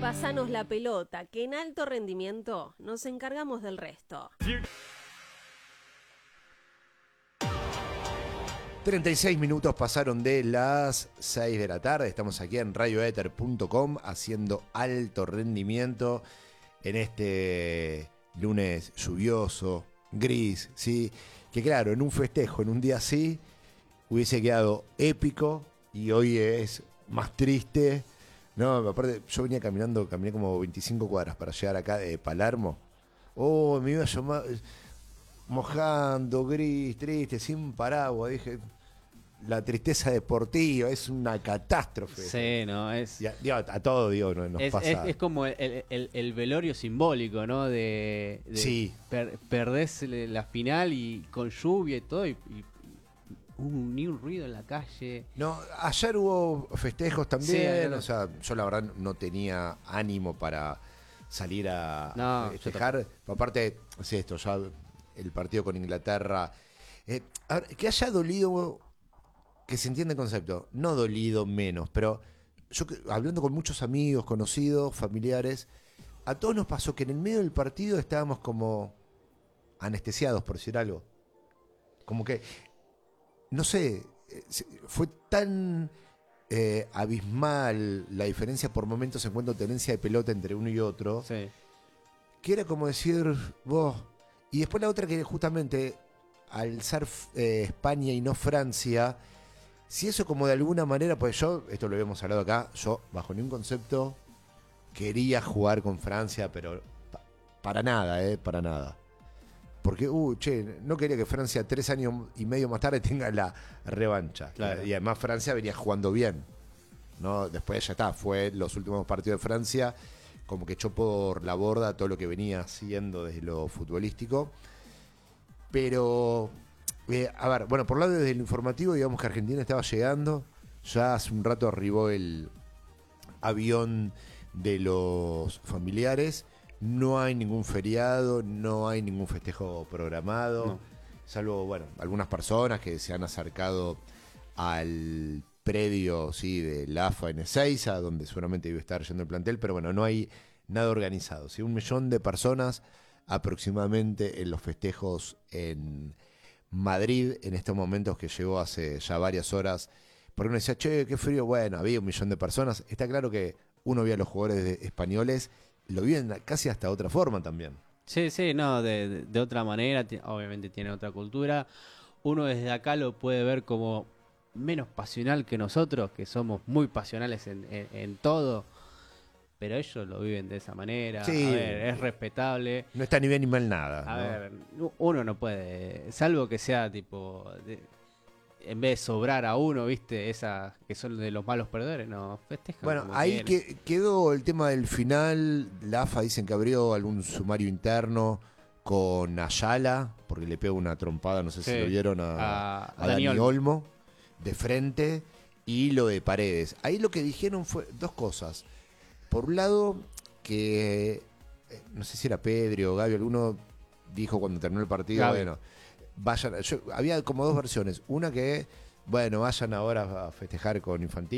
Pásanos la pelota, que en alto rendimiento nos encargamos del resto. 36 minutos pasaron de las 6 de la tarde. Estamos aquí en radioether.com haciendo alto rendimiento en este lunes lluvioso, gris, ¿sí? Que claro, en un festejo, en un día así, hubiese quedado épico y hoy es más triste. No, aparte, yo venía caminando, caminé como 25 cuadras para llegar acá de Palermo. Oh, me iba a llamar mojando, gris, triste, sin paraguas. Dije, la tristeza deportiva es una catástrofe. Sí, no, es... A todo, digo, nos pasa. Es como el velorio simbólico, ¿no? Sí. Perdés la final y con lluvia y todo, y ni un ruido en la calle. No, ayer hubo festejos también, Sí, o sea, yo la verdad no tenía ánimo para salir a festejar. Aparte, sí, esto ya, el partido con Inglaterra. A ver, que haya dolido, que se entiende el concepto, no dolido menos, pero yo hablando con muchos amigos, conocidos, familiares, a todos nos pasó que en el medio del partido estábamos como anestesiados, por decir algo. Como que no sé, fue tan abismal la diferencia por momentos en cuanto a tenencia de pelota entre uno y otro, Sí. que era como decir, vos, y después la otra que justamente, al ser España y no Francia, si eso como de alguna manera, pues yo, esto lo habíamos hablado acá, yo bajo ningún concepto quería jugar con Francia, pero para nada, para nada. Porque, no quería que Francia 3 años y medio más tarde tenga la revancha. Claro. Y además Francia venía jugando bien, ¿no? Después ya está, fue los últimos partidos de Francia, como que echó por la borda todo lo que venía haciendo desde lo futbolístico. Pero, a ver, bueno, por lado desde el informativo, digamos que Argentina estaba llegando. Ya hace un rato arribó el avión de los familiares. No hay ningún feriado, no hay ningún festejo programado, No. salvo, bueno, algunas personas que se han acercado al predio, sí, de la AFA en Ezeiza, donde seguramente debe estar yendo el plantel, pero bueno, no hay nada organizado. ¿Sí? 1 millón de personas aproximadamente en los festejos en Madrid, en estos momentos que llegó hace ya varias horas, porque uno decía, che, qué frío, bueno, había 1 millón de personas. Está claro que uno veía a los jugadores españoles, lo viven casi hasta otra forma también. Sí, no, de otra manera, obviamente tiene otra cultura. Uno desde acá lo puede ver como menos pasional que nosotros, que somos muy pasionales en todo, pero ellos lo viven de esa manera. Sí. A ver, es respetable. No está ni bien ni mal nada. A ¿no? ver, uno no puede, salvo que sea tipo... en vez de sobrar a uno, ¿viste? Esas que son de los malos perdedores, no, festejan. Bueno, como ahí quieren. quedó el tema del final. La AFA dicen que abrió algún sumario interno con Ayala, porque le pegó una trompada, no sé si lo vieron, a Dani Olmo, de frente, y lo de Paredes. Ahí lo que dijeron fue dos cosas. Por un lado, que no sé si era Pedro o Gaby, alguno dijo cuando terminó el partido, Gaby. bueno, vayan, había como dos versiones. Una que, bueno, vayan ahora a festejar con Infantil.